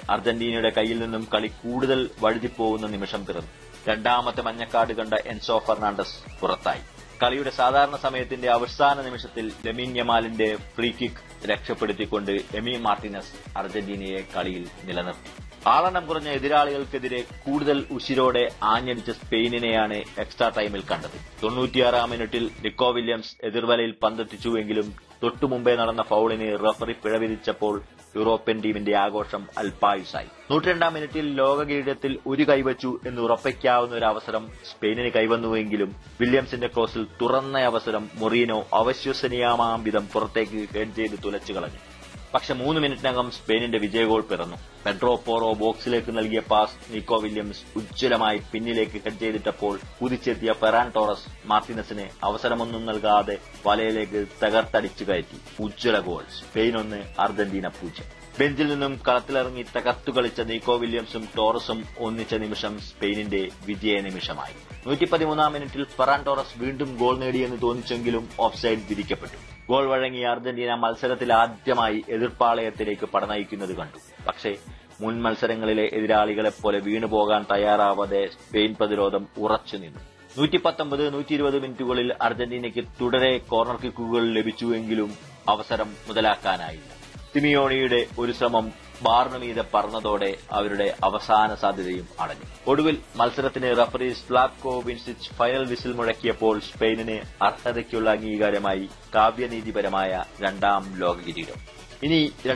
അർജന്റീനയുടെ കയ്യിൽ നിന്നും കളി കൂടുതൽ വഴുതിപ്പോകുന്ന നിമിഷം പിറന്നു. രണ്ടാമത്തെ മഞ്ഞക്കാർഡ് കണ്ട എൻസോ ഫെർണാണ്ടസ് പുറത്തായി. കളിയുടെ സാധാരണ സമയത്തിന്റെ അവസാന നിമിഷത്തിൽ Lamine യമാലിന്റെ free kick രക്ഷപ്പെടുത്തിക്കൊണ്ട് Amy Martinez അർജന്റീനയെ കളിയിൽ നിലനിർത്തി. ആളെണ്ണം കുറഞ്ഞ എതിരാളികൾക്കെതിരെ കൂടുതൽ ഉശിരോടെ ആഞ്ഞടിച്ച സ്പെയിനിനെയാണ് എക്സ്ട്രാ ടൈമിൽ കണ്ടത്. 96-ാം മിനിറ്റിൽ നിക്കോ വില്യംസ് എതിർവലയിൽ പന്തെത്തിച്ചുവെങ്കിലും തൊട്ടുമുമ്പേ നടന്ന ഫൌളിന് റഫറി പിഴവിധിച്ചപ്പോൾ യൂറോപ്യൻ ടീമിന്റെ ആഘോഷം അൽപായുസായി. 102-ാം മിനിറ്റിൽ ലോക കിരീടത്തിൽ ഒരു കൈവച്ചു എന്ന് ഉറപ്പിക്കാവുന്ന ഒരു അവസരം സ്പെയിനിന് കൈവന്നുവെങ്കിലും വില്യംസിന്റെ ക്രോസിൽ തുറന്ന അവസരം മൊറീനോ അവിശ്വസനീയമാം വിധം പുറത്തേക്ക് ഹെഡ് ചെയ്ത് തുലച്ചു കളഞ്ഞു. പക്ഷെ 3 മിനിറ്റിനകം സ്പെയിനിന്റെ വിജയ ഗോൾ പിറന്നു. പെഡ്രോ പോറോ ബോക്സിലേക്ക് നൽകിയ പാസ് നിക്കോ വില്യംസ് ഉജ്ജ്വലമായി പിന്നിലേക്ക് ഹെഡ് ചെയ്തിട്ടപ്പോൾ കുതിച്ചെത്തിയ ഫെറാൻ ടോറസ് മാർട്ടിനസിന് അവസരമൊന്നും നൽകാതെ വലയിലേക്ക് തകർത്തടിച്ചു കയറ്റി. ഉജ്ജ്വല ഗോൾ. Spain 1, Argentina 0. ബെഞ്ചിൽ നിന്നും കളത്തിലിറങ്ങി തകർത്തു കളിച്ച നിക്കോ വില്യംസും ടോറസും ഒന്നിച്ച നിമിഷം സ്പെയിനിന്റെ വിജയ നിമിഷമായി. 113-ാം മിനിറ്റിൽ ഫെറാൻ ടോറസ് വീണ്ടും ഗോൾ നേടിയെന്ന് തോന്നിച്ചെങ്കിലും ഓഫ്സൈഡ് വിധിക്കപ്പെട്ടു. ഗോൾ വഴങ്ങിയ അർജന്റീന മത്സരത്തിൽ ആദ്യമായി എതിർപ്പാളയത്തിലേക്ക് പടനയിക്കുന്നത് കണ്ടു. പക്ഷേ മുൻ മത്സരങ്ങളിലെ എതിരാളികളെപ്പോലെ വീണുപോകാൻ തയ്യാറാവാതെ സ്പെയിൻ പ്രതിരോധം ഉറച്ചുനിന്നു. 119, 120 മിനിറ്റുകളിൽ അർജന്റീനയ്ക്ക് തുടരെ കോർണർ കിക്കുകൾ ലഭിച്ചുവെങ്കിലും അവസരം മുതലാക്കാനായില്ല. സിമിയോണിയുടെ ഒരു ശ്രമം ബാറിനുമീതെ പറന്നതോടെ അവരുടെ അവസാന സാധ്യതയും അടഞ്ഞു. ഒടുവിൽ മത്സരത്തിന് റഫറി സ്ലാവ്കോ വിൻസിച്ച് ഫൈനൽ വിസിൽ മുഴക്കിയപ്പോൾ സ്പെയിനിന് അർഹതയ്ക്കുള്ള അംഗീകാരമായി കാവ്യനീതിപരമായ 2ാം ലോക കിരീടം. ഇനി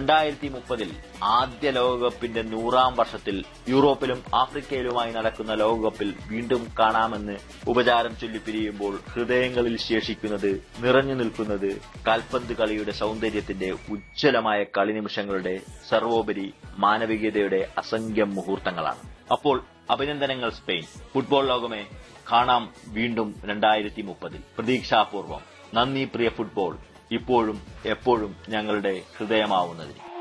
2030-ൽ ആദ്യ ലോകകപ്പിന്റെ 100-ാം വർഷത്തിൽ യൂറോപ്പിലും ആഫ്രിക്കയിലുമായി നടക്കുന്ന ലോകകപ്പിൽ വീണ്ടും കാണാമെന്ന് ഉപചാരം ചൊല്ലിപ്പിരിയുമ്പോൾ ഹൃദയങ്ങളിൽ ശേഷിക്കുന്നത്, നിറഞ്ഞു നിൽക്കുന്നത് കാൽപന്ത് കളിയുടെ സൌന്ദര്യത്തിന്റെ ഉജ്ജ്വലമായ കളി നിമിഷങ്ങളുടെ സർവോപരി മാനവികതയുടെ അസംഖ്യം മുഹൂർത്തങ്ങളാണ്. അപ്പോൾ അഭിനന്ദനങ്ങൾ സ്പെയിൻ. ഫുട്ബോൾ ലോകമേ, കാണാം വീണ്ടും 2030-ൽ. പ്രതീക്ഷാപൂർവം. നന്ദി പ്രിയ ഫുട്ബോൾ, ഇപ്പോഴും എപ്പോഴും ഞങ്ങളുടെ ഹൃദയമാവുന്നതിന്.